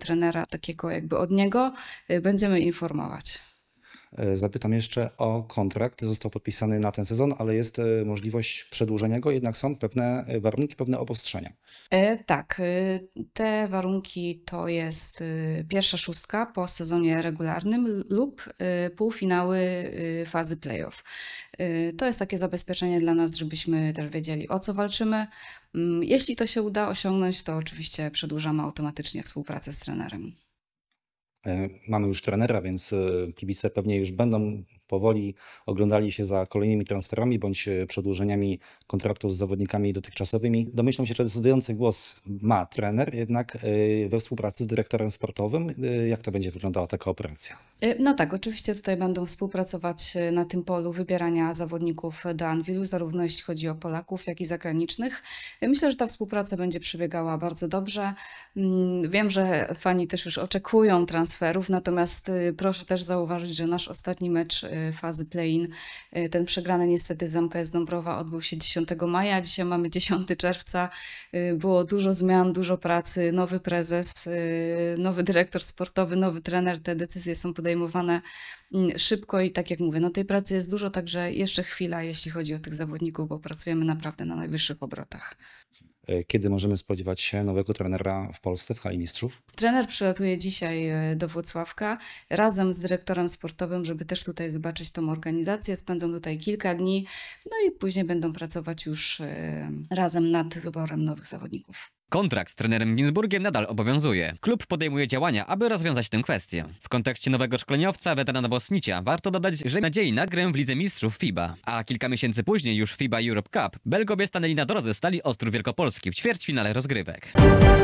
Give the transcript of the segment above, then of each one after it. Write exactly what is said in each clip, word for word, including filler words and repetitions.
trenera takiego jakby od niego, y, będziemy informować. Zapytam jeszcze o kontrakt. Został podpisany na ten sezon, ale jest e, możliwość przedłużenia go, jednak są pewne e, warunki, pewne obostrzenia. E, tak, y, te warunki to jest y, pierwsza szóstka po sezonie regularnym l- lub y, półfinały y, fazy playoff. Y, To jest takie zabezpieczenie dla nas, żebyśmy też wiedzieli, o co walczymy. Mm, Jeśli to się uda osiągnąć, to oczywiście przedłużamy automatycznie współpracę z trenerem. E, Mamy już trenera, więc e, kibice pewnie już będą powoli oglądali się za kolejnymi transferami bądź e, przedłużeniami kontraktów z zawodnikami dotychczasowymi. Domyślam się, że decydujący głos ma trener, jednak e, we współpracy z dyrektorem sportowym. E, Jak to będzie wyglądała taka operacja? Y, No tak, oczywiście tutaj będą współpracować y, na tym polu wybierania zawodników do Anwilu, zarówno jeśli chodzi o Polaków, jak i zagranicznych. Y, Myślę, że ta współpraca będzie przebiegała bardzo dobrze. Mm, Wiem, że fani też już oczekują transferów, natomiast y, proszę też zauważyć, że nasz ostatni mecz y, fazy play-in, y, ten przegrany niestety z M K S Dąbrowa, odbył się dziesiątego maja, dzisiaj mamy dziesiątego czerwca. Y, Było dużo zmian, dużo pracy, nowy prezes, y, nowy dyrektor sportowy, nowy trener. Te decyzje są podejmowane mm, szybko i tak jak mówię, no tej pracy jest dużo, także jeszcze chwila, jeśli chodzi o tych zawodników, bo pracujemy naprawdę na najwyższych obrotach. E, Kiedy możemy spodziewać się nowego trenera w Polsce, w hali mistrzów? Trener przylatuje dzisiaj e, do Włocławka razem z dyrektorem sportowym, żeby też tutaj zobaczyć tą organizację. Spędzą tutaj kilka dni, no i później będą pracować już e, razem nad wyborem nowych zawodników. Kontrakt z trenerem Ginsburgiem nadal obowiązuje. Klub podejmuje działania, aby rozwiązać tę kwestię. W kontekście nowego szkoleniowca, weterana Bosnicia, warto dodać, że nadziei na grę w Lidze Mistrzów FIBA. A kilka miesięcy później już FIBA Europe Cup Belgowie stanęli na drodze Stali Ostrów Wielkopolski w ćwierćfinale rozgrywek.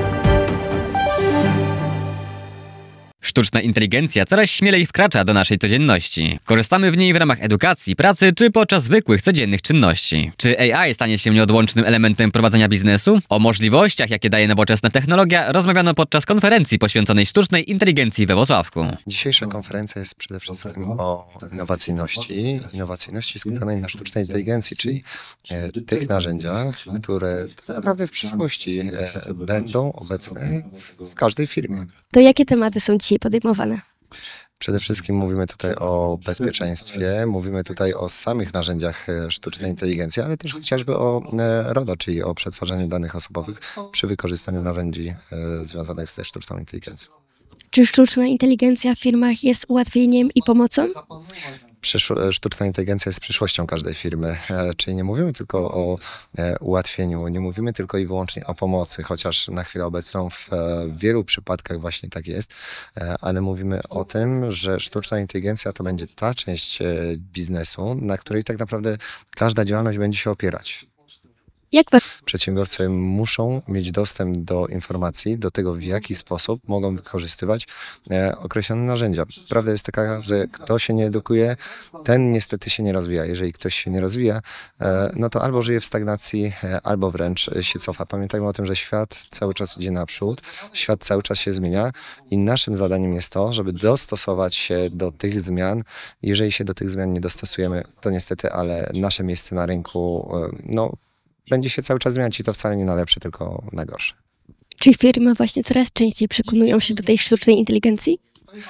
Sztuczna inteligencja coraz śmielej wkracza do naszej codzienności. Korzystamy w niej w ramach edukacji, pracy czy podczas zwykłych, codziennych czynności. Czy A I stanie się nieodłącznym elementem prowadzenia biznesu? O możliwościach, jakie daje nowoczesna technologia, rozmawiano podczas konferencji poświęconej sztucznej inteligencji we Włocławku. Dzisiejsza konferencja jest przede wszystkim o innowacyjności, innowacyjności skupionej na sztucznej inteligencji, czyli e, tych narzędziach, które tak naprawdę w przyszłości e, będą obecne w każdej firmie. To jakie tematy są dzisiaj podejmowane? Przede wszystkim mówimy tutaj o bezpieczeństwie, mówimy tutaj o samych narzędziach e, sztucznej inteligencji, ale też chociażby o e, RODO, czyli o przetwarzaniu danych osobowych przy wykorzystaniu narzędzi e, związanych ze sztuczną inteligencją. Czy sztuczna inteligencja w firmach jest ułatwieniem i pomocą? Przyszło, sztuczna inteligencja jest przyszłością każdej firmy, e, czyli nie mówimy tylko o e, ułatwieniu, nie mówimy tylko i wyłącznie o pomocy, chociaż na chwilę obecną w, e, w wielu przypadkach właśnie tak jest, e, ale mówimy o tym, że sztuczna inteligencja to będzie ta część e, biznesu, na której tak naprawdę każda działalność będzie się opierać. Jak wa- Przedsiębiorcy muszą mieć dostęp do informacji, do tego, w jaki sposób mogą wykorzystywać e, określone narzędzia. Prawda jest taka, że kto się nie edukuje, ten niestety się nie rozwija. Jeżeli ktoś się nie rozwija, e, no to albo żyje w stagnacji, e, albo wręcz się cofa. Pamiętajmy o tym, że świat cały czas idzie naprzód, świat cały czas się zmienia i naszym zadaniem jest to, żeby dostosować się do tych zmian. Jeżeli się do tych zmian nie dostosujemy, to niestety, ale nasze miejsce na rynku, e, no, będzie się cały czas zmieniać i to wcale nie na lepsze, tylko na gorsze. Czy firmy właśnie coraz częściej przekonują się do tej sztucznej inteligencji?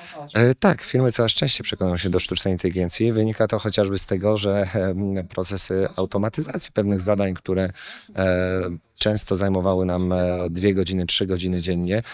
E, tak, firmy coraz częściej przekonują się do sztucznej inteligencji. Wynika to chociażby z tego, że e, procesy automatyzacji pewnych zadań, które e, często zajmowały nam e, dwie godziny, trzy godziny dziennie,